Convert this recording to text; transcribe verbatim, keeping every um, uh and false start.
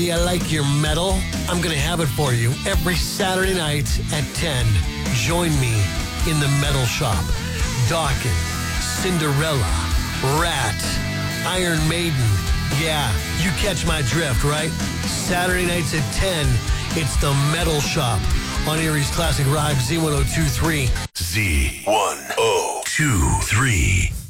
I like your metal. I'm going to have it for you every Saturday night at ten. Join me in the metal shop. Dokken, Cinderella, Rat, Iron Maiden. Yeah, you catch my drift, right? Saturday nights at ten, it's the metal shop on Erie's Classic Rock Z ten twenty-three. Z ten twenty-three.